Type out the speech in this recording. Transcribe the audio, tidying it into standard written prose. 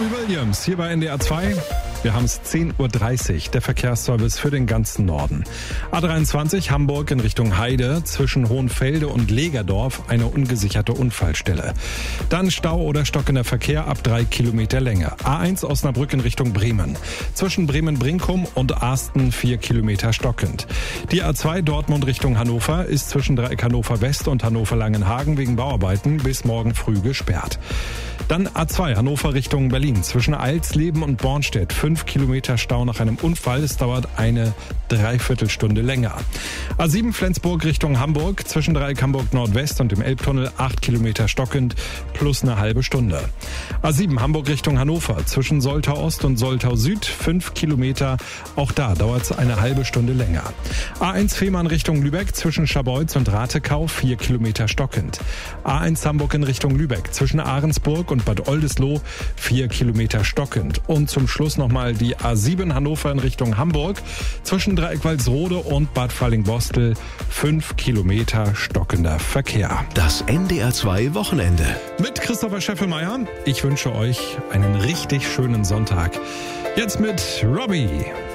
Robbie Williams hier bei NDR 2. Wir haben es 10.30 Uhr, der Verkehrsservice für den ganzen Norden. A23 Hamburg in Richtung Heide, zwischen Hohenfelde und Legerdorf eine ungesicherte Unfallstelle. Dann Stau oder stockender Verkehr ab 3 Kilometer Länge. A1 Osnabrück in Richtung Bremen. Zwischen Bremen-Brinkum und Arsten 4 Kilometer stockend. Die A2 Dortmund Richtung Hannover ist zwischen Dreieck Hannover West und Hannover Langenhagen wegen Bauarbeiten bis morgen früh gesperrt. Dann A2 Hannover Richtung Berlin. Zwischen Eilsleben und Bornstedt 5 Kilometer Stau nach einem Unfall. Es dauert eine Dreiviertelstunde länger. A7 Flensburg Richtung Hamburg. Zwischen Dreieck Hamburg Nordwest und dem Elbtunnel 8 Kilometer stockend plus eine halbe Stunde. A7 Hamburg Richtung Hannover. Zwischen Soltau Ost und Soltau Süd 5 Kilometer. Auch da dauert es eine halbe Stunde länger. A1 Fehmarn Richtung Lübeck. Zwischen Scharbeutz und Ratekau 4 Kilometer stockend. A1 Hamburg in Richtung Lübeck. Zwischen Ahrensburg und Bad Oldesloe 4 Kilometer stockend. Und zum Schluss nochmal die A7 Hannover in Richtung Hamburg. Zwischen Dreieck Walsrode und Bad Fallingbostel 5 Kilometer stockender Verkehr. Das NDR 2 Wochenende. Mit Christopher Scheffelmeier. Ich wünsche euch einen richtig schönen Sonntag. Jetzt mit Robbie.